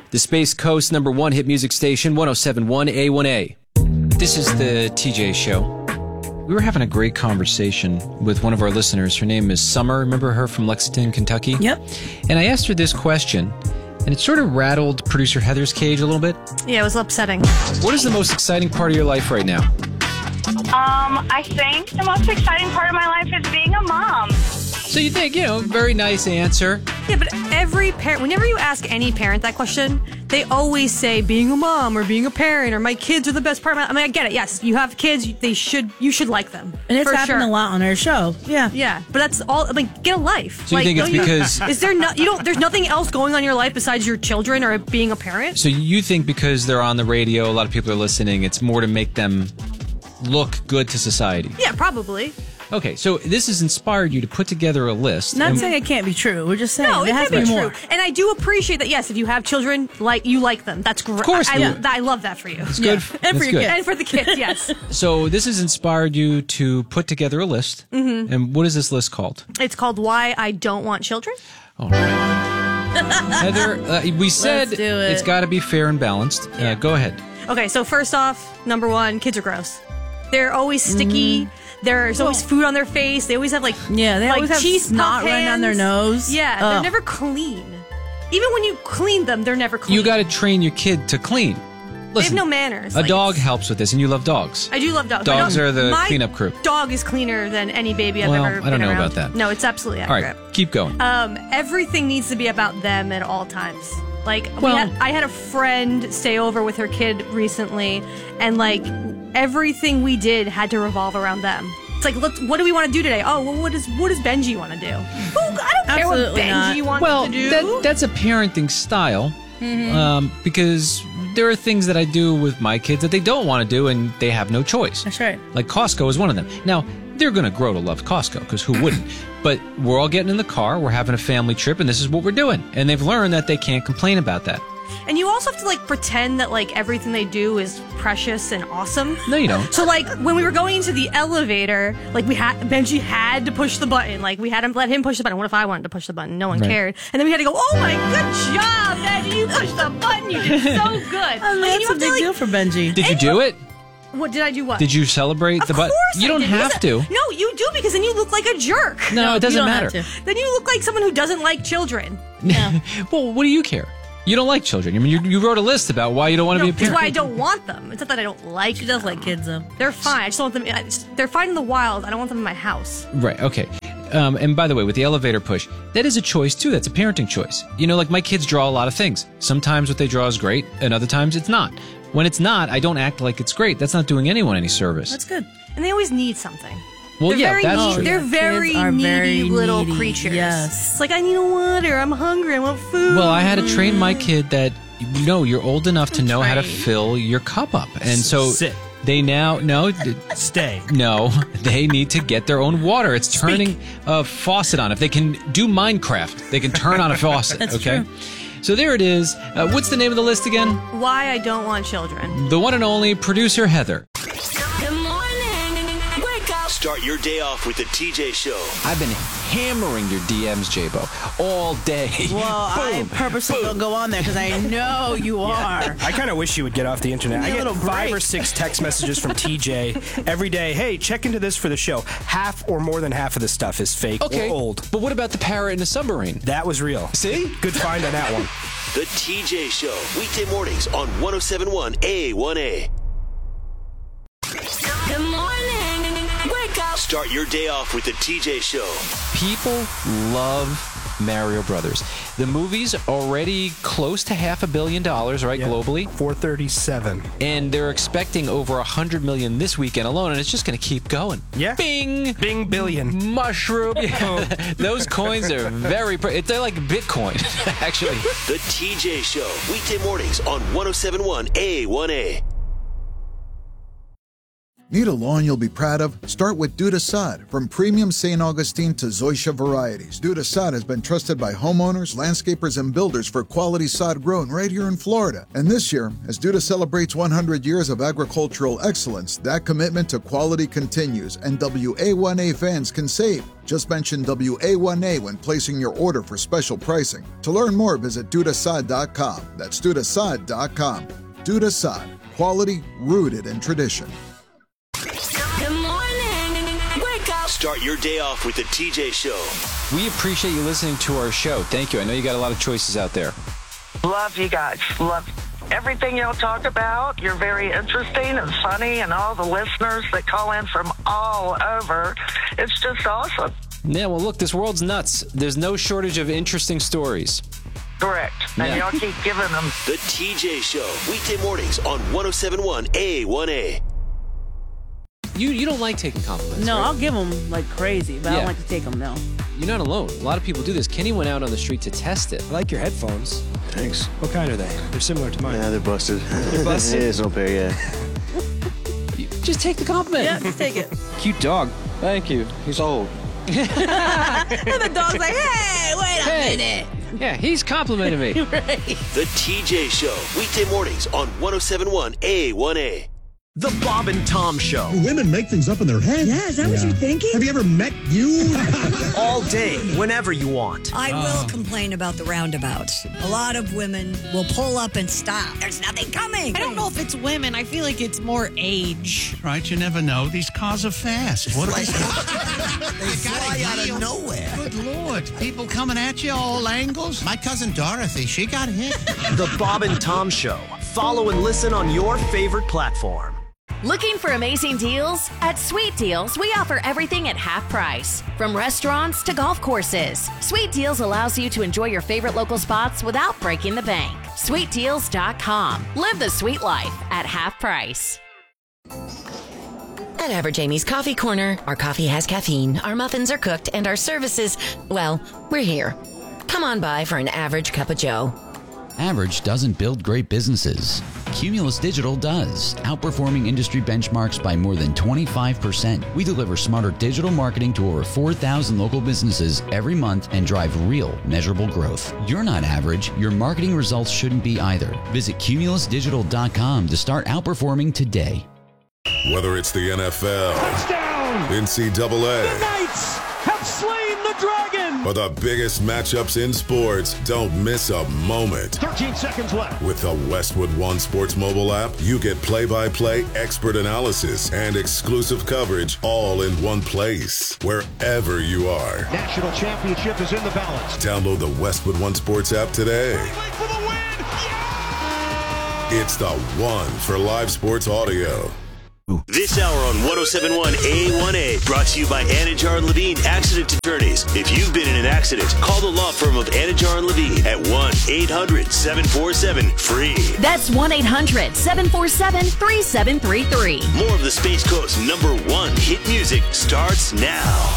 the Space Coast #1 hit music station, 107.1 A1A. This is the TJ Show. We were having a great conversation with one of our listeners. Her name is Summer. Remember her from Lexington, Kentucky? Yep. And I asked her this question, and it sort of rattled producer Heather's cage a little bit. Yeah, it was upsetting. What is the most exciting part of your life right now? I think the most exciting part of my life is being a mom. So you think, very nice answer. Yeah, but every parent, whenever you ask any parent that question, they always say being a mom or being a parent or my kids are the best part of my life. I mean, I get it. Yes, you have kids. You should like them. And it's for happened sure. a lot on our show. Yeah. Yeah, but that's all. I mean, get a life. So you think it's because... Is there there's nothing else going on in your life besides your children or being a parent? So you think because they're on the radio, a lot of people are listening, it's more to make them look good to society? Yeah, probably. Okay, so this has inspired you to put together a list. Not saying it can't be true. We're just saying No, there it has can to be be true. more. And I do appreciate that, yes, if you have children, you like them. That's great. Of course you do. I love that for you. It's good. And for That's your good. kids. And for the kids, yes. So this has inspired you to put together a list. Mm-hmm. And what is this list called? It's called Why I Don't Want Children. All right. Heather, we said Let's do it. it's got to be fair and balanced. Go ahead. Okay, so first off, number one, kids are gross. They're always sticky. There's always food on their face. They always have they like always have cheese snot puff running on their hands. nose. Yeah, Ugh. they're never clean. Even when you clean them, they're never clean. You got to train your kid to clean. They have Listen, no manners. a dog helps with this, and you love dogs. I do love dogs. Dogs are the My cleanup crew. Dog is cleaner than any baby I've Well, ever been I don't know around. about that. No, it's absolutely All accurate. right, keep going. Everything needs to be about them at all times. Like, Well- I had a friend stay over with her kid recently, and everything we did had to revolve around them. It's like, look, what do we want to do today? Oh, well, what does Benji want to do? I don't care what Absolutely Benji not. wants to do. That's a parenting style. Because there are things that I do with my kids that they don't want to do, and they have no choice. That's right. Like Costco is one of them. Now, they're going to grow to love Costco, because who wouldn't? But we're all getting in the car, we're having a family trip, and this is what we're doing. And they've learned that they can't complain about that. And you also have to pretend that everything they do is precious and awesome. No, you don't. So when we were going into the elevator, Benji had to push the button. We had him let him push the button. What if I wanted to push the button? No one Right. cared. And then we had to go, oh my good job, Benji, you pushed the button. You did so good. That's a big deal for Benji. Did you do it? What did I do? What? Did you celebrate the button? Of course You don't I did. have to. No, you do, because then you look like a jerk. No, it doesn't you don't matter. have to. Then you look like someone who doesn't like children. Well, what do you care? You don't like children. I mean, you wrote a list about why you don't want to No, be a it's parent. why I don't want them. It's not that I don't like She does them. like kids, though. They're fine. I just don't want them. They're fine in the wild. I don't want them in my house. Right, okay. And by the way, with the elevator push, that is a choice too. That's a parenting choice. My kids draw a lot of things. Sometimes what they draw is great, and other times it's not. When it's not, I don't act like it's great. That's not doing anyone any service. That's good. And they always need something. Well, They're yeah, very that's needy. true. They're Kids very are needy very little needy, creatures. yes. It's like, I need a water. I'm hungry. I want food. Well, I had to train my kid that, you're old enough to know how to fill your cup up. And so Sit. they now, Stay. no, they need to get their own water. It's turning a faucet on. If they can do Minecraft, they can turn on a faucet. That's okay? true. So there it is. What's the name of the list again? Why I don't want children. The one and only producer Heather. Good morning. Wake up. Start your day off with the TJ Show. I've been hammering your DMs, J-Bo, all day. Well, I purposely don't go on there because I know you are. I kind of wish you would get off the internet. I Give me a get little 5 or break. 6 text messages from TJ every day. Hey, check into this for the show. Half or more than half of the stuff is fake or old. But what about the parrot in the submarine? That was real. See? Good find on that one. The TJ Show. Weekday mornings on 107.1 A1A. Good morning. Wake up. Start your day off with the TJ Show. People love Mario Brothers. The movie's already close to $500 million, right, globally? 437. And they're expecting over $100 million this weekend alone, and it's just going to keep going. Yeah. Bing! Bing billion. Mushroom. Those coins are they're like Bitcoin, actually. The TJ Show. Weekday mornings on 107.1 A1A. Need a lawn you'll be proud of? Start with Dudasad. From premium St. Augustine to Zoysia varieties, Dudasad has been trusted by homeowners, landscapers, and builders for quality sod grown right here in Florida. And this year, as Duda celebrates 100 years of agricultural excellence, that commitment to quality continues, and WA1A fans can save. Just mention WA1A when placing your order for special pricing. To learn more, visit Dudasad.com. That's Dudasad.com. Dudasad. Quality rooted in tradition. Good morning. Wake up. Start your day off with the TJ Show. We appreciate you listening to our show. Thank you. I know you got a lot of choices out there. Love you guys. Love everything y'all talk about. You're very interesting and funny, and all the listeners that call in from all over. It's just awesome. Yeah, well, look, this world's nuts. There's no shortage of interesting stories. Correct. And y'all keep giving them. The TJ Show. Weekday mornings on 107.1 A1A. You don't like taking compliments, No, right? I'll give them like crazy, but I don't like to take them, no. You're not alone. A lot of people do this. Kenny went out on the street to test it. I like your headphones. Thanks. What kind are they? They're similar to mine. Yeah, they're busted. They're busted? It's no pair yet. Just take the compliment. Yeah, just take it. Cute dog. Thank you. He's old. And the dog's like, hey, wait a minute. Yeah, he's complimenting me. Right. The TJ Show. Weekday mornings on 107.1 A1A. The Bob and Tom Show. Women make things up in their head. Yeah, is that what you're thinking? Have you ever met you? All day, whenever you want. I will complain about the roundabouts. A lot of women will pull up and stop. There's nothing coming. I don't know if it's women. I feel like it's more age. Right, you never know. These cars are fast. What They fly out of nowhere. Good Lord. People coming at you all angles. My cousin Dorothy, she got hit. The Bob and Tom Show. Follow and listen on your favorite platform. Looking for amazing deals? At Sweet Deals, we offer everything at half price. From restaurants to golf courses, Sweet Deals allows you to enjoy your favorite local spots without breaking the bank. SweetDeals.com. Live the sweet life at half price. At Average Amy's Coffee Corner, our coffee has caffeine, our muffins are cooked, and our services, well, we're here. Come on by for an average cup of joe. Average doesn't build great businesses. Cumulus Digital does, outperforming industry benchmarks by more than 25%. We deliver smarter digital marketing to over 4,000 local businesses every month and drive real, measurable growth. You're not average. Your marketing results shouldn't be either. Visit cumulusdigital.com to start outperforming today. Whether it's the NFL, touchdown, NCAA, the Knights have slain the dragon, or the biggest matchups in sports, don't miss a moment. 13 seconds left. With the Westwood One Sports mobile app, you get play-by-play, expert analysis, and exclusive coverage all in one place, wherever you are. National championship is in the balance. Download the Westwood One Sports app today. For the win. Yeah! It's the one for live sports audio. This hour on 107.1 A1A brought to you by Anajar and Levine Accident Attorneys. If you've been in an accident, call the law firm of Anajar and Levine at 1-800-747-FREE. That's 1-800-747-3733. More of the Space Coast's #1 hit music starts now.